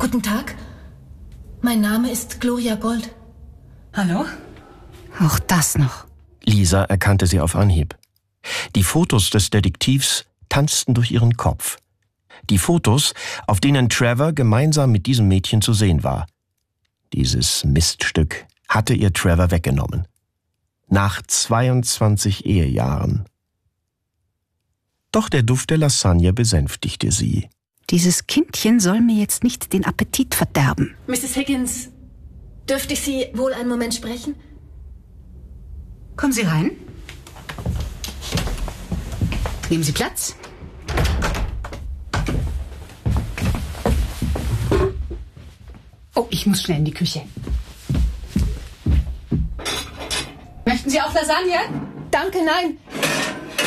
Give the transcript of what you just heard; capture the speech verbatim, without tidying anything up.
Guten Tag. Mein Name ist Gloria Gold. Hallo? Auch das noch. Lisa erkannte sie auf Anhieb. Die Fotos des Detektivs tanzten durch ihren Kopf. Die Fotos, auf denen Trevor gemeinsam mit diesem Mädchen zu sehen war. Dieses Miststück hatte ihr Trevor weggenommen. Nach zweiundzwanzig Ehejahren. Doch der Duft der Lasagne besänftigte sie. Dieses Kindchen soll mir jetzt nicht den Appetit verderben. Misses Higgins, dürfte ich Sie wohl einen Moment sprechen? Kommen Sie rein. Nehmen Sie Platz. Oh, ich muss schnell in die Küche. Möchten Sie auch Lasagne? Danke, nein.